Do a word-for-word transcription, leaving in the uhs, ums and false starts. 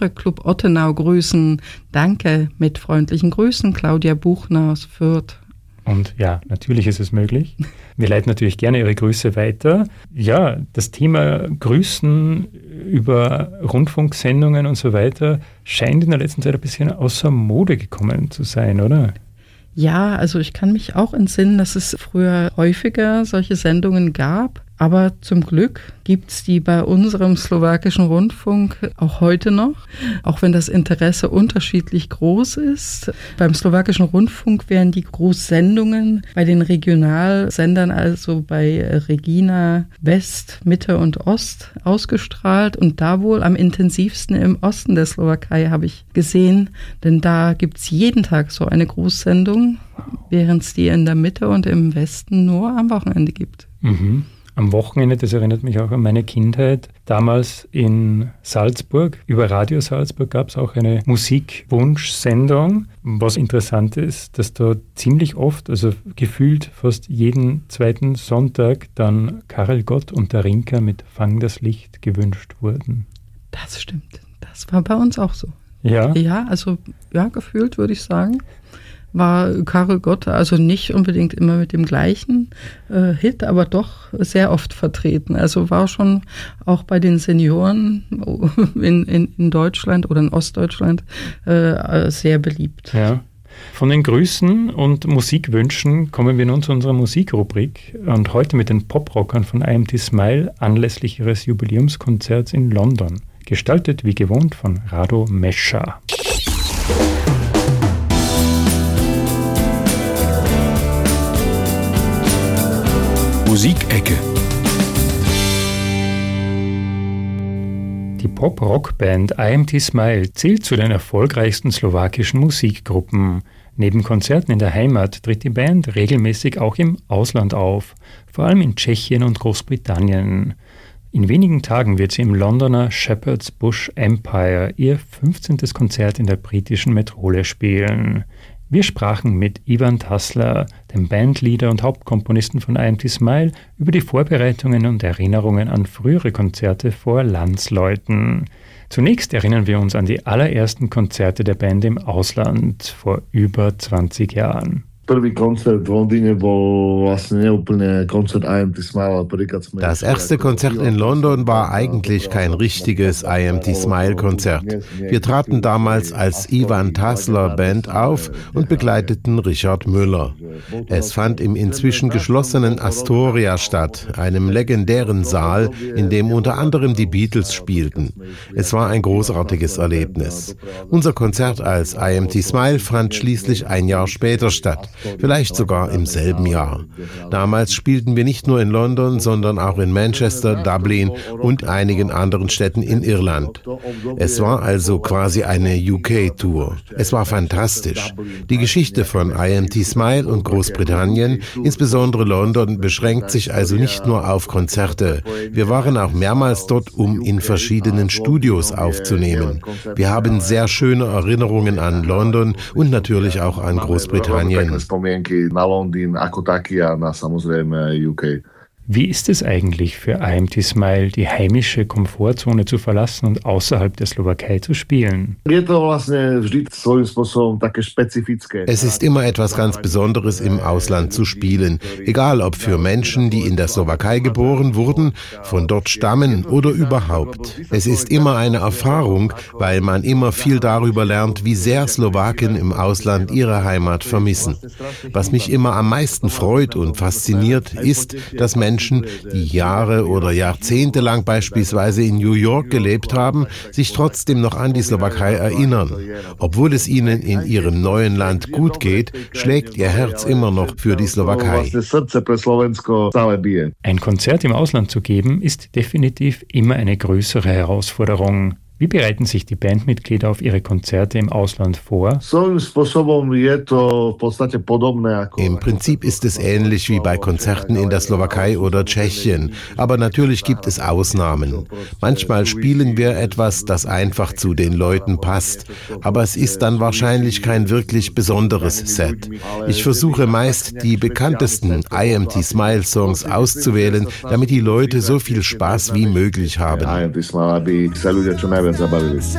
Hörerclub Ottenau grüßen. Danke, mit freundlichen Grüßen, Claudia Buchner aus Fürth. Und ja, natürlich ist es möglich. Wir leiten natürlich gerne Ihre Grüße weiter. Ja, das Thema Grüßen über Rundfunksendungen und so weiter scheint in der letzten Zeit ein bisschen außer Mode gekommen zu sein, oder? Ja, also ich kann mich auch entsinnen, dass es früher häufiger solche Sendungen gab. Aber zum Glück gibt es die bei unserem slowakischen Rundfunk auch heute noch, auch wenn das Interesse unterschiedlich groß ist. Beim slowakischen Rundfunk werden die Großsendungen bei den Regionalsendern, also bei Regina West, Mitte und Ost, ausgestrahlt. Und da wohl am intensivsten im Osten der Slowakei, habe ich gesehen. Denn da gibt es jeden Tag so eine Großsendung, während es die in der Mitte und im Westen nur am Wochenende gibt. Mhm. Am Wochenende, das erinnert mich auch an meine Kindheit, damals in Salzburg, über Radio Salzburg gab es auch eine Musikwunschsendung. Was interessant ist, dass da ziemlich oft, also gefühlt fast jeden zweiten Sonntag, dann Karel Gott und der Rinker mit Fang das Licht gewünscht wurden. Das stimmt, das war bei uns auch so. Ja? Ja, also ja, gefühlt würde ich sagen. War Karel Gott also nicht unbedingt immer mit dem gleichen äh, Hit, aber doch sehr oft vertreten. Also war schon auch bei den Senioren in, in, in Deutschland oder in Ostdeutschland äh, sehr beliebt. Ja. Von den Grüßen und Musikwünschen kommen wir nun zu unserer Musikrubrik und heute mit den Poprockern von I M T Smile anlässlich ihres Jubiläumskonzerts in London. Gestaltet wie gewohnt von Rado Mescha. Musikecke. Die Pop-Rock-Band I M T Smile zählt zu den erfolgreichsten slowakischen Musikgruppen. Neben Konzerten in der Heimat tritt die Band regelmäßig auch im Ausland auf, vor allem in Tschechien und Großbritannien. In wenigen Tagen wird sie im Londoner Shepherd's Bush Empire ihr fünfzehntes Konzert in der britischen Metropole spielen. Wir sprachen mit Ivan Tassler, dem Bandleader und Hauptkomponisten von I M T Smile, über die Vorbereitungen und Erinnerungen an frühere Konzerte vor Landsleuten. Zunächst erinnern wir uns an die allerersten Konzerte der Band im Ausland vor über zwanzig Jahren. Das erste Konzert in London war eigentlich kein richtiges I M T Smile Konzert. Wir traten damals als Ivan Tassler Band auf und begleiteten Richard Müller. Es fand im inzwischen geschlossenen Astoria statt, einem legendären Saal, in dem unter anderem die Beatles spielten. Es war ein großartiges Erlebnis. Unser Konzert als I M T Smile fand schließlich ein Jahr später statt. Vielleicht sogar im selben Jahr. Damals spielten wir nicht nur in London, sondern auch in Manchester, Dublin und einigen anderen Städten in Irland. Es war also quasi eine U K-Tour. Es war fantastisch. Die Geschichte von I M T Smile und Großbritannien, insbesondere London, beschränkt sich also nicht nur auf Konzerte. Wir waren auch mehrmals dort, um in verschiedenen Studios aufzunehmen. Wir haben sehr schöne Erinnerungen an London und natürlich auch an Großbritannien. Na Londýn ako taký a na samozrejme U K. Wie ist es eigentlich für I M T Smile, die heimische Komfortzone zu verlassen und außerhalb der Slowakei zu spielen? Es ist immer etwas ganz Besonderes, im Ausland zu spielen. Egal ob für Menschen, die in der Slowakei geboren wurden, von dort stammen oder überhaupt. Es ist immer eine Erfahrung, weil man immer viel darüber lernt, wie sehr Slowaken im Ausland ihre Heimat vermissen. Was mich immer am meisten freut und fasziniert, ist, dass Menschen, die Jahre oder Jahrzehnte lang beispielsweise in New York gelebt haben, sich trotzdem noch an die Slowakei erinnern. Obwohl es ihnen in ihrem neuen Land gut geht, schlägt ihr Herz immer noch für die Slowakei. Ein Konzert im Ausland zu geben, ist definitiv immer eine größere Herausforderung. Wie bereiten sich die Bandmitglieder auf ihre Konzerte im Ausland vor? Im Prinzip ist es ähnlich wie bei Konzerten in der Slowakei oder Tschechien. Aber natürlich gibt es Ausnahmen. Manchmal spielen wir etwas, das einfach zu den Leuten passt. Aber es ist dann wahrscheinlich kein wirklich besonderes Set. Ich versuche meist, die bekanntesten I M T Smile Songs auszuwählen, damit die Leute so viel Spaß wie möglich haben. zabavili.